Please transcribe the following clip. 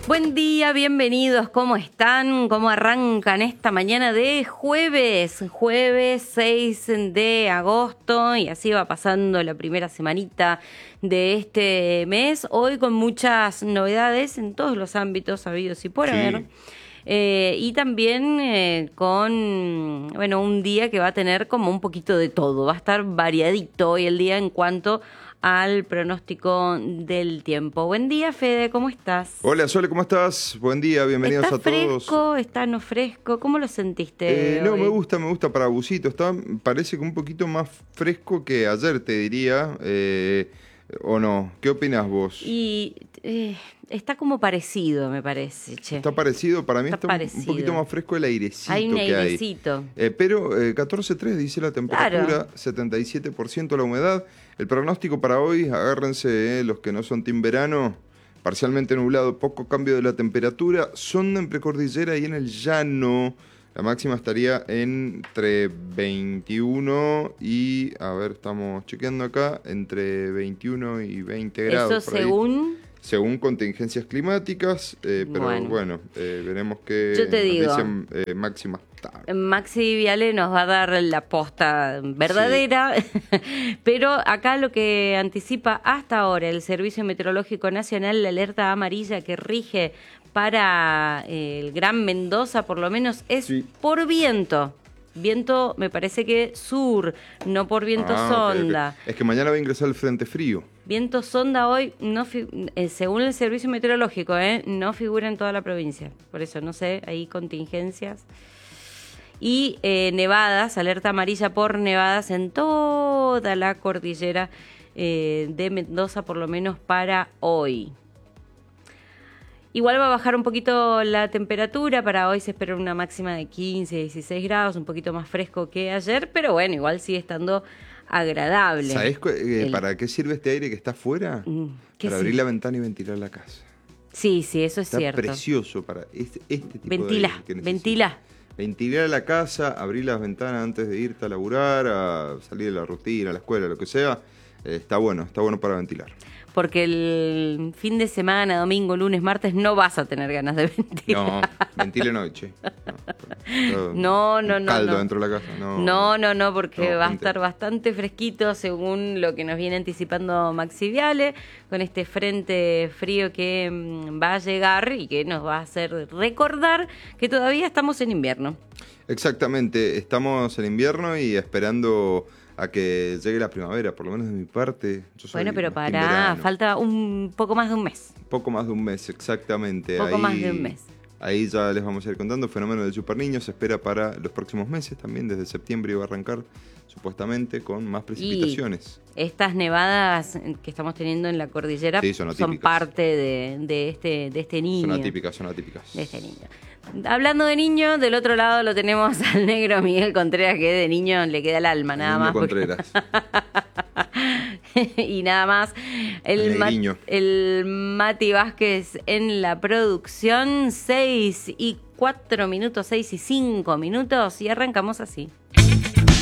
Buen día, bienvenidos, ¿cómo están? ¿Cómo arrancan esta mañana de jueves 6 de agosto? Y así va pasando la primera semanita de este mes, hoy con muchas novedades en todos los ámbitos habidos y por haber. Y también con un día que va a tener como un poquito de todo, va a estar variadito hoy el día en cuanto al pronóstico del tiempo. Buen día, Fede, ¿cómo estás? Hola, Sole, ¿cómo estás? Buen día, bienvenidos a todos. ¿Está fresco? ¿Está no fresco? ¿Cómo lo sentiste No, hoy? me gusta para busito. Parece que un poquito más fresco que ayer, te diría. ¿O no? ¿Qué opinas vos? Y está como parecido, me parece, che. Está parecido, para mí está un poquito más fresco el airecito hay un que airecito. Pero 14.3 dice la temperatura, claro. 77% la humedad. El pronóstico para hoy, agárrense los que no son team verano, parcialmente nublado, poco cambio de la temperatura, sonda en precordillera y en el llano. La máxima estaría entre 21 y, estamos chequeando acá, entre 21 y 20 grados. ¿Eso según? Según contingencias climáticas, pero bueno, veremos qué yo te digo, dicen máximas. Maxi Viale nos va a dar la posta verdadera, sí. Pero acá lo que anticipa hasta ahora el Servicio Meteorológico Nacional, la alerta amarilla que rige para el Gran Mendoza, por lo menos, es por viento. Viento, me parece que sur, no por viento sonda. Okay. Es que mañana va a ingresar el frente frío. Viento sonda hoy, no según el Servicio Meteorológico, no figura en toda la provincia. Por eso, no sé, hay contingencias. Y nevadas, alerta amarilla por nevadas en toda la cordillera de Mendoza, por lo menos para hoy. Igual va a bajar un poquito la temperatura, para hoy se espera una máxima de 15, 16 grados, un poquito más fresco que ayer, pero bueno, igual sigue estando agradable. ¿Sabés para qué sirve este aire que está afuera? Para abrir la ventana y ventilar la casa. Sí, eso es cierto. Está precioso para este tipo de aire que necesita. Ventilar la casa, abrir las ventanas antes de irte a laburar, a salir de la rutina, a la escuela, lo que sea. Está bueno para ventilar. Porque el fin de semana, domingo, lunes, martes, no vas a tener ganas de ventilar. No, ventile noche. No. Caldo dentro de la casa. No, porque va a estar bastante fresquito según lo que nos viene anticipando Maxi Viale, con este frente frío que va a llegar y que nos va a hacer recordar que todavía estamos en invierno. Exactamente, estamos en invierno y esperando a que llegue la primavera, por lo menos de mi parte. Pero falta un poco más de un mes. Poco más de un mes, exactamente. Más de un mes. Ahí ya les vamos a ir contando. Fenómeno del Super Niño se espera para los próximos meses también. Desde septiembre va a arrancar supuestamente con más precipitaciones. Y estas nevadas que estamos teniendo en la cordillera son parte de este niño. Son atípicas. De este niño. Hablando de niño, del otro lado lo tenemos al negro Miguel Contreras, que de niño le queda el alma, nada más. Contreras. Y nada más. El Mati Vázquez en la producción, 6 y 4 minutos, 6 y 5 minutos, y arrancamos así.